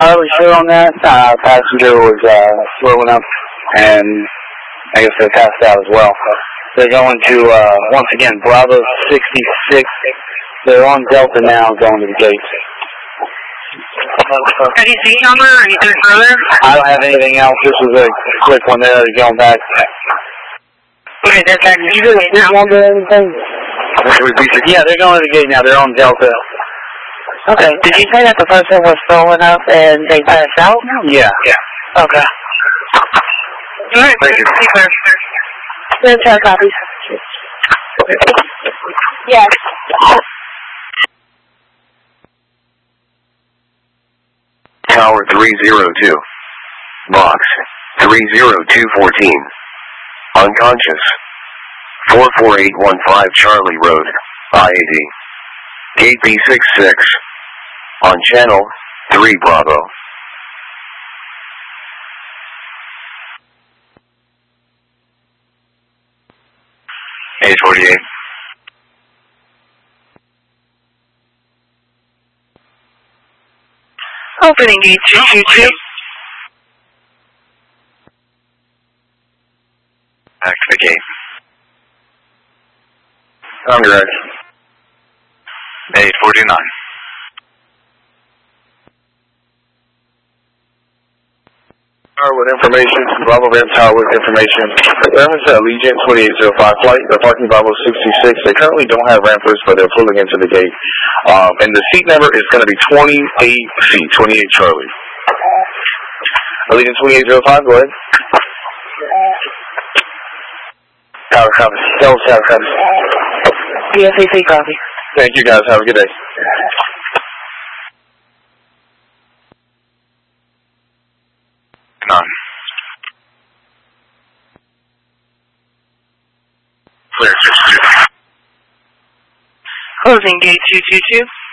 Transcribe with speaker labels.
Speaker 1: entirely sure on that. Passenger was slow enough, and I guess they passed out as well. They're going to, once again, Bravo 66. They're on Delta now, going to the gates.
Speaker 2: Any seat number or anything further?
Speaker 1: I don't have anything else. This was a quick one there. They're going back.
Speaker 2: Okay, there's that seat number or anything?
Speaker 1: Yeah, they're going to the gate now. They're on Delta.
Speaker 2: Okay, did you say that the person was slow enough and they passed out?
Speaker 1: Yeah.
Speaker 2: Okay. All right,
Speaker 1: thank you.
Speaker 2: Let's try copies. Yes.
Speaker 3: Tower 302. Box 30214. Unconscious. 44815 Charlie Road, IAD. Gate B66. On channel 3 Bravo. A48.
Speaker 2: Opening gate 222.
Speaker 3: Back to the gate.
Speaker 1: Under edge.
Speaker 3: A49.
Speaker 1: Tower with information. Bravo Van Tower with information. Reference to Allegiant 2805 flight. They're parking Bravo 66. They currently don't have rampers, but they're pulling into the gate. And the seat number is going to be 28C, 28 Charlie. Allegiant 2805, go ahead. Tower copy. Tower copy.
Speaker 2: PSAC copy.
Speaker 1: Thank you guys. Have a good day.
Speaker 3: None. Clear 62.
Speaker 2: Closing gate 222.